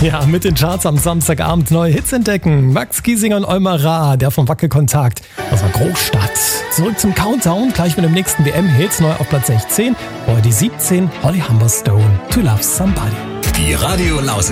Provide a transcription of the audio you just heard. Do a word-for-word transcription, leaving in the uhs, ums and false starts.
Ja, mit den Charts am Samstagabend neue Hits entdecken. Max Giesinger und Olmar Ra, der vom Wackelkontakt aus der Großstadt. Zurück zum Countdown, gleich mit dem nächsten W M-Hit, neu auf Platz sechzehn. Heute die siebzehn, Holly Humberstone, To Love Somebody. Die Radio Lausitz